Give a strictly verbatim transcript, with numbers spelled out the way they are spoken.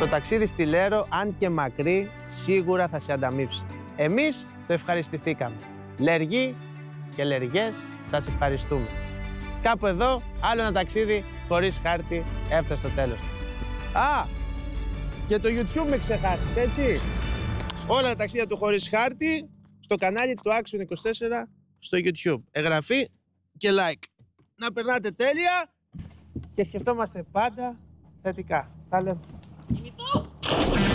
Το ταξίδι στη Λέρο, αν και μακρύ, σίγουρα θα σε ανταμείψει. Εμείς το ευχαριστηθήκαμε. Λεργοί και λεργές, σας ευχαριστούμε. Κάπου εδώ, άλλο ένα ταξίδι χωρίς χάρτη έφτασε στο τέλος του. Α, και το YouTube με ξεχάσετε, έτσι. Όλα τα ταξίδια του χωρίς χάρτη στο κανάλι του Action είκοσι τέσσερα στο YouTube. Εγγραφή και like. Να περνάτε τέλεια και σκεφτόμαστε πάντα θετικά. Τα λέμε.